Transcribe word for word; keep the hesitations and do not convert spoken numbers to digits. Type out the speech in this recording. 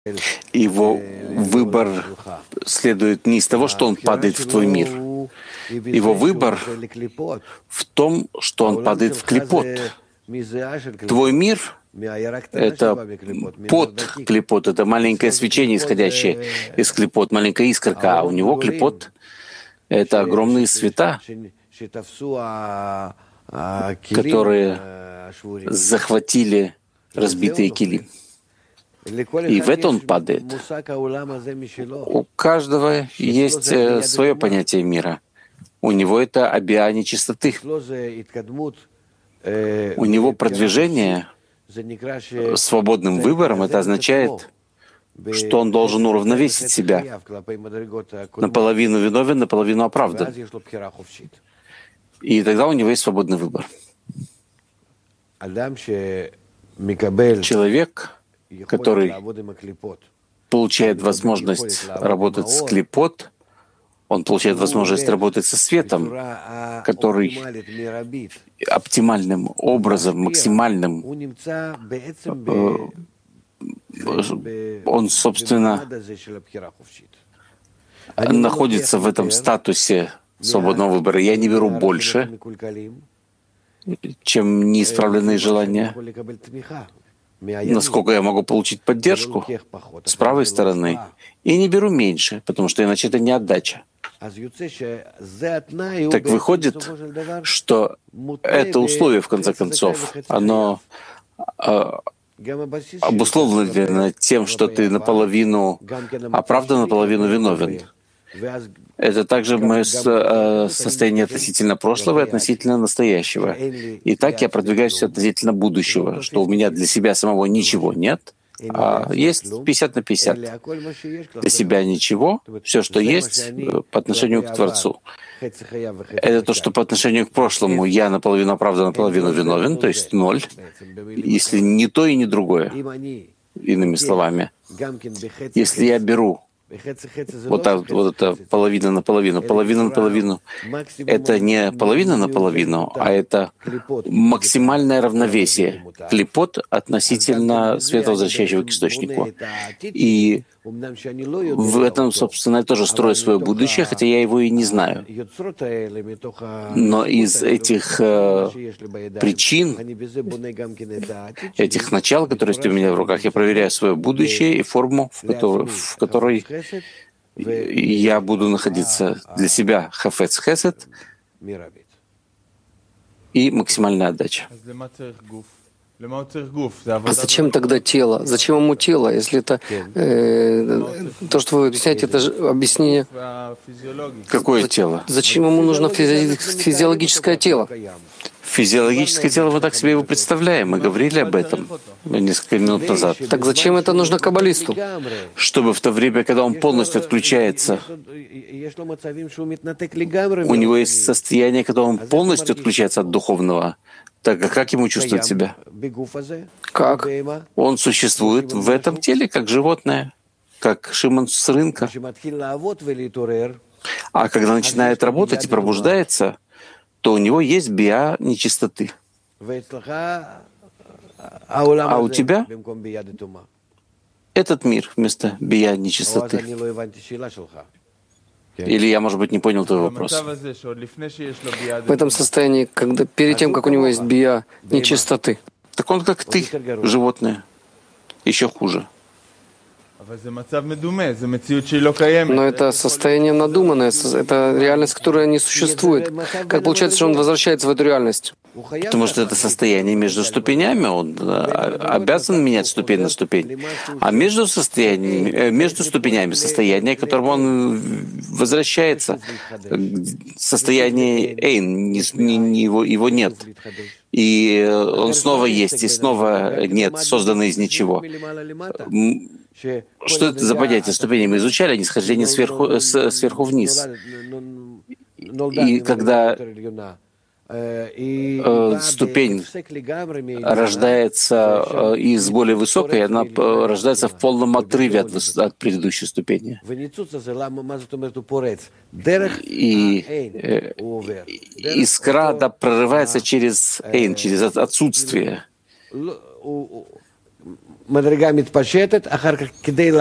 Его выбор следует не из того, что он падает в твой мир. Его выбор в том, что он падает в клипот. Твой мир — это под клипот, это маленькое свечение, исходящее из клипот, маленькая искорка, а у него клипот — это огромные света, которые захватили разбитые килим. И в это он падает. У каждого есть свое понятие мира. У него это обиа нечистоты. У него продвижение свободным выбором, это означает, что он должен уравновесить себя. Наполовину виновен, наполовину оправдан. И тогда у него есть свободный выбор. Человек, который получает возможность работать с клипот, он получает возможность работать со светом, который оптимальным образом, максимальным, он, собственно, находится в этом статусе свободного выбора. Я не беру больше, чем неисправленные желания. Насколько я могу получить поддержку с правой стороны, и не беру меньше, потому что иначе это не отдача. Так выходит, что это условие, в конце концов, оно э, обусловлено тем, что ты наполовину оправдан, наполовину виновен. Это также мое состояние относительно прошлого и относительно настоящего. И так я продвигаюсь относительно будущего, что у меня для себя самого ничего нет, а есть пятьдесят на пятьдесят. Для себя ничего, все, что есть по отношению к Творцу. Это то, что по отношению к прошлому я наполовину оправдан, наполовину виновен, то есть ноль, если не то и не другое. Иными словами, если я беру Вот, так, вот это половина на половину, половина на половину. Это не половина на половину, а это максимальное равновесие. Клипот относительно света, возвращающего к источнику. И в этом, собственно, я тоже строю свое будущее, хотя я его и не знаю. Но из этих э, причин, этих начал, которые есть у меня в руках, я проверяю свое будущее и форму, в которой, в которой я буду находиться для себя хафец хесед и максимальная отдача. А зачем тогда тело? Зачем ему тело, если это э, то, что вы объясняете, это же объяснение? Какое тело? Зачем ему нужно физи- физиологическое тело? Физиологическое тело, мы так себе его представляем. Мы говорили об этом несколько минут назад. Так зачем это нужно каббалисту? Чтобы в то время, когда он полностью отключается, у него есть состояние, когда он полностью отключается от духовного. Так а как ему чувствовать себя? Как? Он существует в этом теле, как животное, как Шимон с рынка. А когда начинает работать и пробуждается, то у него есть биа нечистоты. А у тебя этот мир вместо биа нечистоты. Или я, может быть, не понял твой вопрос. В этом состоянии, когда перед тем, как у него есть биа нечистоты. Так он как ты, животное. Еще хуже. Но это состояние надуманное, это реальность, которая не существует. Как получается, что он возвращается в эту реальность? Потому что это состояние между ступенями, он обязан менять ступень на ступень. А между, состояниями, между ступенями состояние, к которому он возвращается, состояние Эйн, не, не, его, его нет. И он снова есть, и снова нет, созданный из ничего. Что это за понятие ступени? Мы изучали нисхождение сверху, сверху вниз. И когда э, ступень рождается э, из более высокой, она э, рождается в полном отрыве от, от предыдущей ступени. И э, искра да, прорывается через эйн, через отсутствие. מדרגה מתפשטת, אחר כך כדי